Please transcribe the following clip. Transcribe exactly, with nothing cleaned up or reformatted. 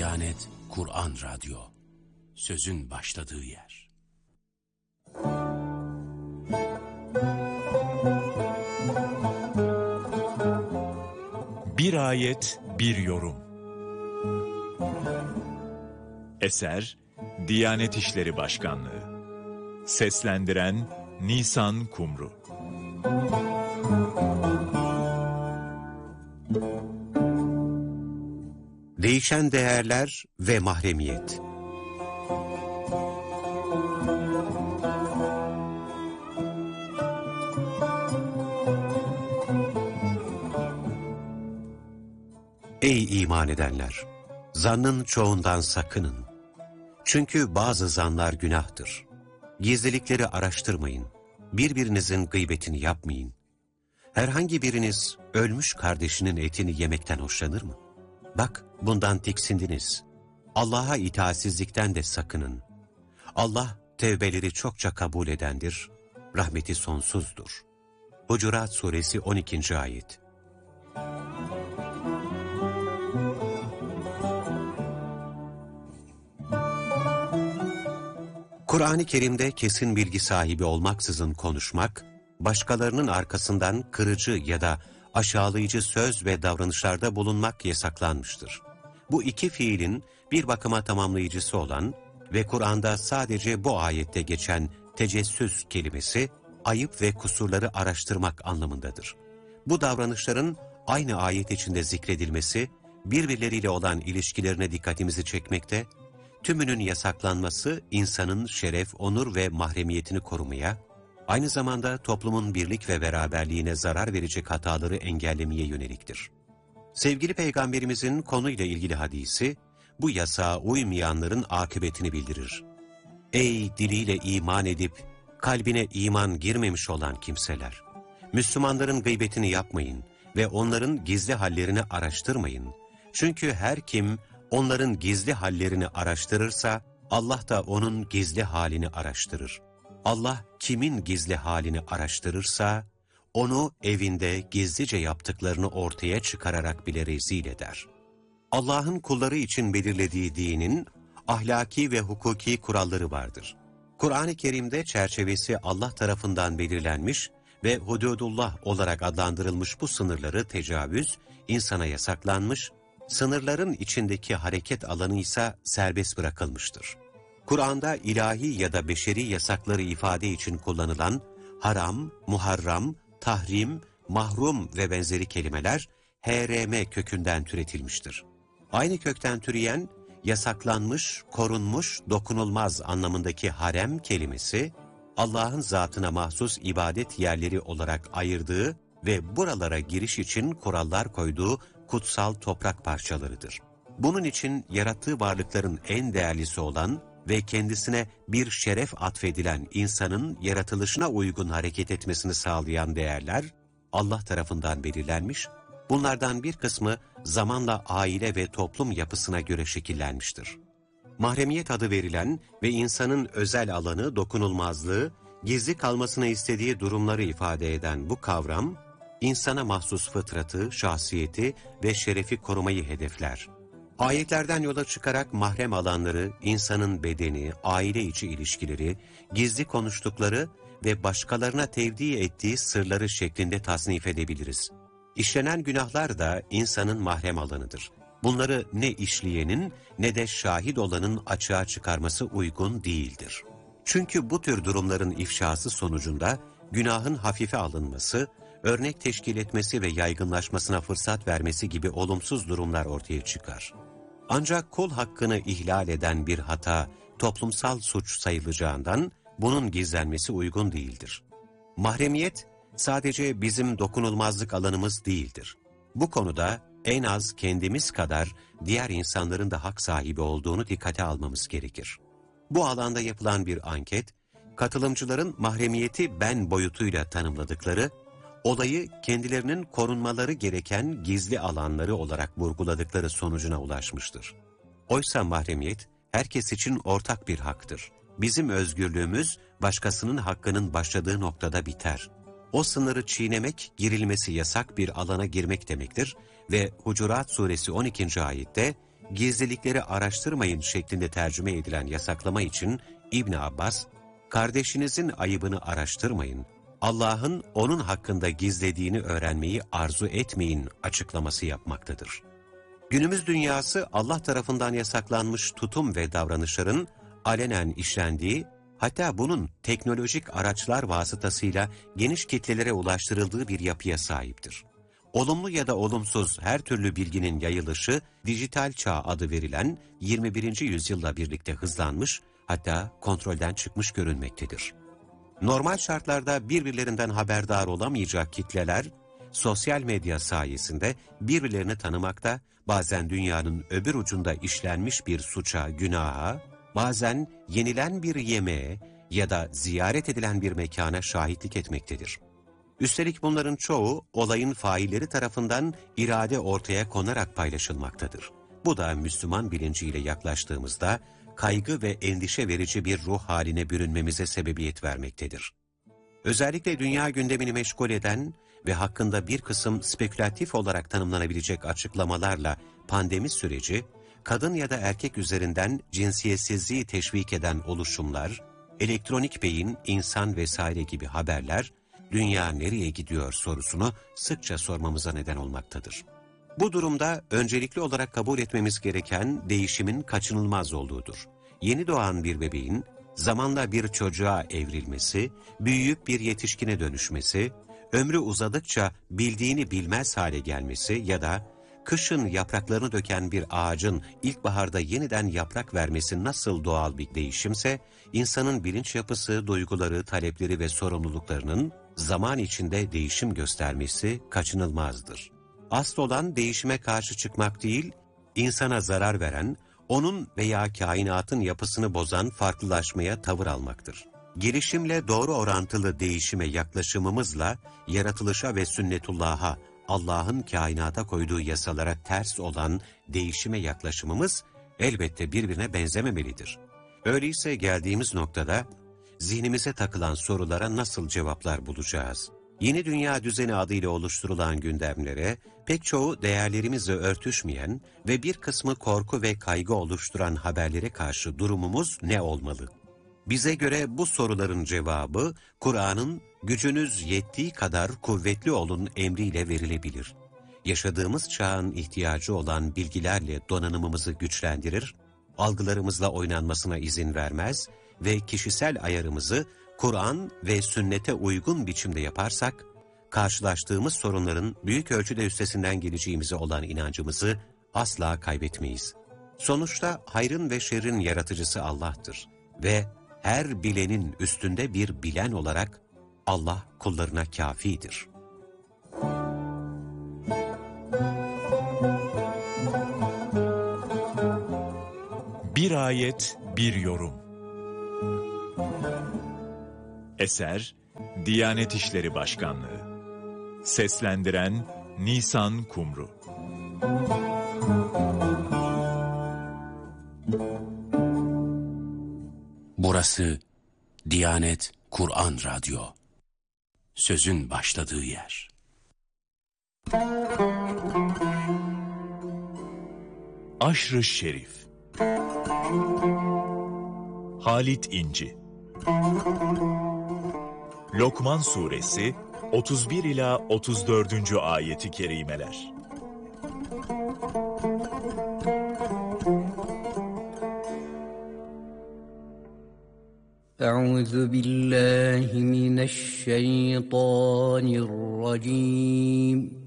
Diyanet Kur'an Radyo, sözün başladığı yer. Bir ayet, bir yorum. Eser, Diyanet İşleri Başkanlığı. Seslendiren Nisan Kumru. Değişen değerler ve mahremiyet. Ey iman edenler! Zannın çoğundan sakının. Çünkü bazı zanlar günahtır. Gizlilikleri araştırmayın. Birbirinizin gıybetini yapmayın. Herhangi biriniz ölmüş kardeşinin etini yemekten hoşlanır mı? Bak, bundan tiksindiniz. Allah'a itaatsizlikten de sakının. Allah tevbeleri çokça kabul edendir, rahmeti sonsuzdur. Hucurat Suresi on ikinci ayet. Kur'an-ı Kerim'de kesin bilgi sahibi olmaksızın konuşmak, başkalarının arkasından kırıcı ya da aşağılayıcı söz ve davranışlarda bulunmak yasaklanmıştır. Bu iki fiilin bir bakıma tamamlayıcısı olan ve Kur'an'da sadece bu ayette geçen tecessüs kelimesi, ayıp ve kusurları araştırmak anlamındadır. Bu davranışların aynı ayet içinde zikredilmesi, birbirleriyle olan ilişkilerine dikkatimizi çekmekte, tümünün yasaklanması insanın şeref, onur ve mahremiyetini korumaya, aynı zamanda toplumun birlik ve beraberliğine zarar verecek hataları engellemeye yöneliktir. Sevgili Peygamberimizin konuyla ilgili hadisi, bu yasağa uymayanların akıbetini bildirir. Ey diliyle iman edip, kalbine iman girmemiş olan kimseler! Müslümanların gıybetini yapmayın ve onların gizli hallerini araştırmayın. Çünkü her kim onların gizli hallerini araştırırsa, Allah da onun gizli halini araştırır. Allah kimin gizli halini araştırırsa, onu evinde gizlice yaptıklarını ortaya çıkararak bile rezil eder. Allah'ın kulları için belirlediği dinin ahlaki ve hukuki kuralları vardır. Kur'an-ı Kerim'de çerçevesi Allah tarafından belirlenmiş ve hududullah olarak adlandırılmış bu sınırları tecavüz, insana yasaklanmış, sınırların içindeki hareket alanı ise serbest bırakılmıştır. Kur'an'da ilahi ya da beşeri yasakları ifade için kullanılan haram, muharram, tahrim, mahrum ve benzeri kelimeler H R M kökünden türetilmiştir. Aynı kökten türeyen yasaklanmış, korunmuş, dokunulmaz anlamındaki harem kelimesi, Allah'ın zatına mahsus ibadet yerleri olarak ayırdığı ve buralara giriş için kurallar koyduğu kutsal toprak parçalarıdır. Bunun için yarattığı varlıkların en değerlisi olan ve kendisine bir şeref atfedilen insanın yaratılışına uygun hareket etmesini sağlayan değerler Allah tarafından belirlenmiş, bunlardan bir kısmı zamanla aile ve toplum yapısına göre şekillenmiştir. Mahremiyet adı verilen ve insanın özel alanı, dokunulmazlığı, gizli kalmasını istediği durumları ifade eden bu kavram, insana mahsus fıtratı, şahsiyeti ve şerefi korumayı hedefler. Ayetlerden yola çıkarak mahrem alanları, insanın bedeni, aile içi ilişkileri, gizli konuştukları ve başkalarına tevdi ettiği sırları şeklinde tasnif edebiliriz. İşlenen günahlar da insanın mahrem alanıdır. Bunları ne işleyenin ne de şahit olanın açığa çıkarması uygun değildir. Çünkü bu tür durumların ifşası sonucunda günahın hafife alınması, örnek teşkil etmesi ve yaygınlaşmasına fırsat vermesi gibi olumsuz durumlar ortaya çıkar. Ancak kul hakkını ihlal eden bir hata toplumsal suç sayılacağından bunun gizlenmesi uygun değildir. Mahremiyet sadece bizim dokunulmazlık alanımız değildir. Bu konuda en az kendimiz kadar diğer insanların da hak sahibi olduğunu dikkate almamız gerekir. Bu alanda yapılan bir anket, katılımcıların mahremiyeti ben boyutuyla tanımladıkları, olayı kendilerinin korunmaları gereken gizli alanları olarak vurguladıkları sonucuna ulaşmıştır. Oysa mahremiyet herkes için ortak bir haktır. Bizim özgürlüğümüz başkasının hakkının başladığı noktada biter. O sınırı çiğnemek, girilmesi yasak bir alana girmek demektir ve Hucurat Suresi on ikinci ayette gizlilikleri araştırmayın şeklinde tercüme edilen yasaklama için İbn Abbas, kardeşinizin ayıbını araştırmayın, Allah'ın onun hakkında gizlediğini öğrenmeyi arzu etmeyin açıklaması yapmaktadır. Günümüz dünyası Allah tarafından yasaklanmış tutum ve davranışların alenen işlendiği, hatta bunun teknolojik araçlar vasıtasıyla geniş kitlelere ulaştırıldığı bir yapıya sahiptir. Olumlu ya da olumsuz her türlü bilginin yayılışı, dijital çağ adı verilen yirmi birinci yüzyılla birlikte hızlanmış, hatta kontrolden çıkmış görünmektedir. Normal şartlarda birbirlerinden haberdar olamayacak kitleler, sosyal medya sayesinde birbirlerini tanımakta, bazen dünyanın öbür ucunda işlenmiş bir suça, günaha, bazen yenilen bir yemeğe ya da ziyaret edilen bir mekana şahitlik etmektedir. Üstelik bunların çoğu olayın failleri tarafından irade ortaya konarak paylaşılmaktadır. Bu da Müslüman bilinciyle yaklaştığımızda kaygı ve endişe verici bir ruh haline bürünmemize sebebiyet vermektedir. Özellikle dünya gündemini meşgul eden ve hakkında bir kısım spekülatif olarak tanımlanabilecek açıklamalarla pandemi süreci, kadın ya da erkek üzerinden cinsiyetsizliği teşvik eden oluşumlar, elektronik beyin, insan vesaire gibi haberler, dünya nereye gidiyor sorusunu sıkça sormamıza neden olmaktadır. Bu durumda öncelikli olarak kabul etmemiz gereken değişimin kaçınılmaz olduğudur. Yeni doğan bir bebeğin zamanla bir çocuğa evrilmesi, büyüyüp bir yetişkine dönüşmesi, ömrü uzadıkça bildiğini bilmez hale gelmesi ya da kışın yapraklarını döken bir ağacın ilkbaharda yeniden yaprak vermesi nasıl doğal bir değişimse, insanın bilinç yapısı, duyguları, talepleri ve sorumluluklarının zaman içinde değişim göstermesi kaçınılmazdır. Asıl olan değişime karşı çıkmak değil, insana zarar veren, onun veya kainatın yapısını bozan farklılaşmaya tavır almaktır. Gelişimle doğru orantılı değişime yaklaşımımızla, yaratılışa ve sünnetullah'a, Allah'ın kainata koyduğu yasalara ters olan değişime yaklaşımımız elbette birbirine benzememelidir. Öyleyse geldiğimiz noktada zihnimize takılan sorulara nasıl cevaplar bulacağız? Yeni dünya düzeni adıyla oluşturulan gündemlere pek çoğu değerlerimizle örtüşmeyen ve bir kısmı korku ve kaygı oluşturan haberlere karşı durumumuz ne olmalı? Bize göre bu soruların cevabı Kur'an'ın gücünüz yettiği kadar kuvvetli olun emriyle verilebilir. Yaşadığımız çağın ihtiyacı olan bilgilerle donanımımızı güçlendirir, algılarımızla oynanmasına izin vermez ve kişisel ayarımızı Kur'an ve sünnete uygun biçimde yaparsak, karşılaştığımız sorunların büyük ölçüde üstesinden geleceğimize olan inancımızı asla kaybetmeyiz. Sonuçta hayrın ve şerrin yaratıcısı Allah'tır ve her bilenin üstünde bir bilen olarak Allah kullarına kâfidir. Bir ayet, bir yorum. Eser, Diyanet İşleri Başkanlığı. Seslendiren Nisan Kumru. Burası Diyanet Kur'an Radyo. Sözün başladığı yer. Aşr-ı Şerif. Halit İnci. Lokman Suresi otuz bir ila otuz dördüncü ayeti kerimeler. Euzu billahi mineşşeytanirracim.